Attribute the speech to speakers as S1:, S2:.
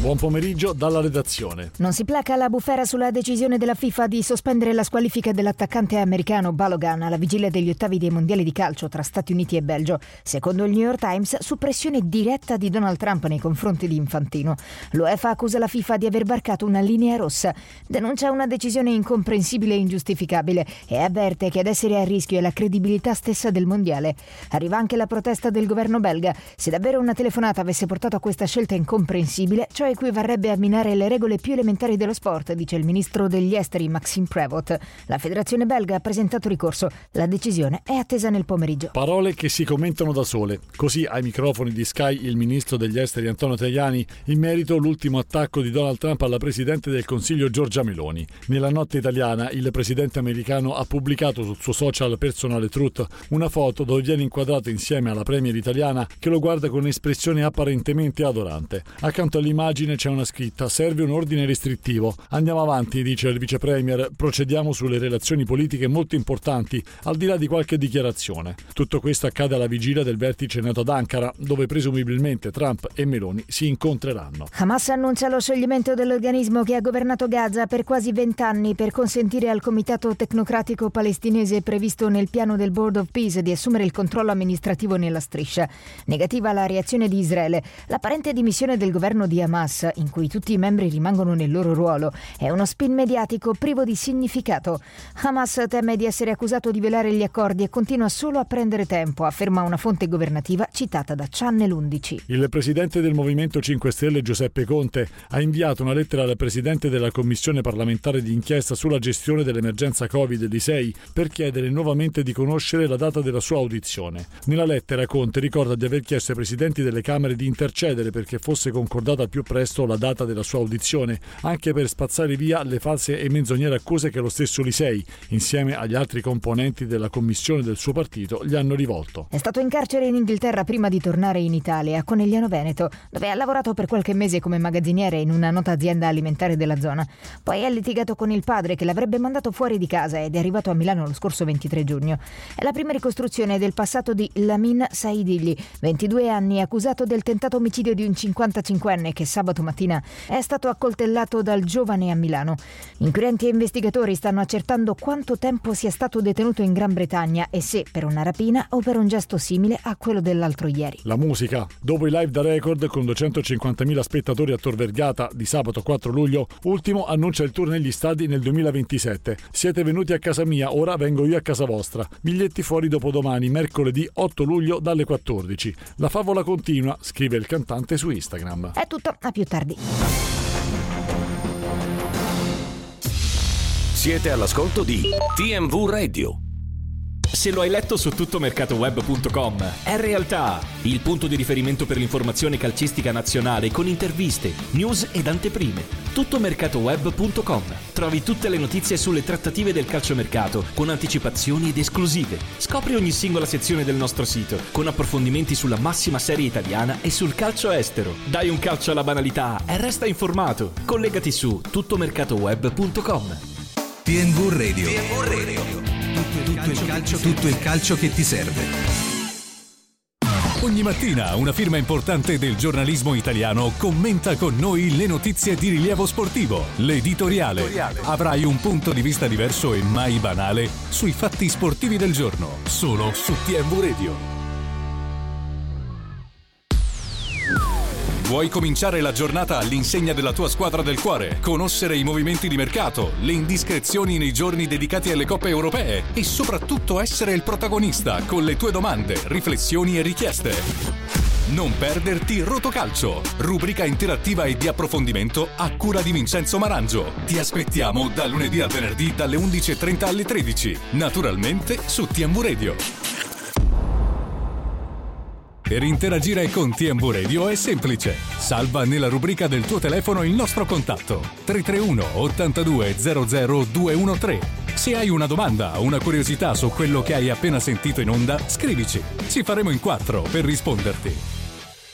S1: Buon pomeriggio dalla redazione.
S2: Non si placa la bufera sulla decisione della FIFA di sospendere la squalifica dell'attaccante americano Balogun alla vigilia degli ottavi dei mondiali di calcio tra Stati Uniti e Belgio. Secondo il New York Times, su pressione diretta di Donald Trump nei confronti di Infantino. L'UEFA accusa la FIFA di aver varcato una linea rossa, denuncia una decisione incomprensibile e ingiustificabile e avverte che ad essere a rischio è la credibilità stessa del mondiale. Arriva anche la protesta del governo belga. Se davvero una telefonata avesse portato a questa scelta incomprensibile, ciò equivarrebbe a minare le regole più elementari dello sport, dice il ministro degli esteri Maxime Prévost. La federazione belga ha presentato ricorso. La decisione è attesa nel pomeriggio.
S1: Parole che si commentano da sole. Così ai microfoni di Sky il ministro degli esteri Antonio Tajani in merito all'ultimo attacco di Donald Trump alla presidente del Consiglio Giorgia Meloni. Nella notte italiana il presidente americano ha pubblicato sul suo social personale Truth una foto dove viene inquadrato insieme alla premier italiana che lo guarda con un'espressione apparentemente adorante. Accanto all'immagine c'è una scritta: serve un ordine restrittivo. Andiamo avanti, dice il vice premier, procediamo sulle relazioni politiche molto importanti, al di là di qualche dichiarazione. Tutto questo accade alla vigilia del vertice NATO ad Ankara, dove presumibilmente Trump e Meloni si incontreranno.
S2: Hamas annuncia lo scioglimento dell'organismo che ha governato Gaza per quasi 20 anni per consentire al comitato tecnocratico palestinese previsto nel piano del Board of Peace di assumere il controllo amministrativo nella striscia. Negativa la reazione di Israele. L'apparente dimissione del governo di Hamas, in cui tutti i membri rimangono nel loro ruolo, è uno spin mediatico privo di significato. Hamas teme di essere accusato di violare gli accordi e continua solo a prendere tempo, afferma una fonte governativa citata da Channel 11.
S1: Il presidente del Movimento 5 Stelle Giuseppe Conte ha inviato una lettera al presidente della Commissione parlamentare di inchiesta sulla gestione dell'emergenza Covid l'ISEE per chiedere nuovamente di conoscere la data della sua audizione. Nella lettera Conte ricorda di aver chiesto ai presidenti delle Camere di intercedere perché fosse concordata al più presto la data della sua audizione, anche per spazzare via le false e menzognere accuse che lo stesso Lisei, insieme agli altri componenti della commissione del suo partito, gli hanno rivolto.
S2: È stato in carcere in Inghilterra prima di tornare in Italia, a Conegliano Veneto, dove ha lavorato per qualche mese come magazziniere in una nota azienda alimentare della zona. Poi ha litigato con il padre che l'avrebbe mandato fuori di casa ed è arrivato a Milano lo scorso 23 giugno. È la prima ricostruzione del passato di Lamin Saidigli, 22 anni, accusato del tentato omicidio di un 55enne che sabato mattina è stato accoltellato dal giovane a Milano. Inquirenti e investigatori stanno accertando quanto tempo sia stato detenuto in Gran Bretagna e se per una rapina o per un gesto simile a quello dell'altro ieri.
S1: La musica. Dopo i live da record con 250.000 spettatori a Tor Vergata di sabato 4 luglio, Ultimo annuncia il tour negli stadi nel 2027. Siete venuti a casa mia, ora vengo io a casa vostra. Biglietti fuori dopodomani, mercoledì 8 luglio dalle 14. La favola continua, scrive il cantante su Instagram.
S2: È tutto, a più tardi.
S3: Siete all'ascolto di TMV Radio.
S4: Se lo hai letto su tuttomercatoweb.com, è realtà, il punto di riferimento per l'informazione calcistica nazionale con interviste, news ed anteprime. Tuttomercatoweb.com. Trovi tutte le notizie sulle trattative del calciomercato con anticipazioni ed esclusive. Scopri ogni singola sezione del nostro sito con approfondimenti sulla massima serie italiana e sul calcio estero. Dai un calcio alla banalità e resta informato. Collegati su tuttomercatoweb.com.
S5: TMV Radio. Tutto il calcio che ti serve.
S6: Ogni mattina una firma importante del giornalismo italiano commenta con noi le notizie di rilievo sportivo. L'editoriale. Avrai un punto di vista diverso e mai banale sui fatti sportivi del giorno. Solo su TMV Radio. Vuoi cominciare la giornata all'insegna della tua squadra del cuore? Conoscere i movimenti di mercato, le indiscrezioni nei giorni dedicati alle coppe europee e soprattutto essere il protagonista con le tue domande, riflessioni e richieste. Non perderti Rotocalcio, rubrica interattiva e di approfondimento a cura di Vincenzo Marangio. Ti aspettiamo da lunedì a venerdì dalle 11:30 alle 13, naturalmente su TMV Radio. Per interagire con TMV Radio è semplice. Salva nella rubrica del tuo telefono il nostro contatto 331 82 00 213. Se hai una domanda o una curiosità su quello che hai appena sentito in onda, scrivici. Ci faremo in 4 per risponderti.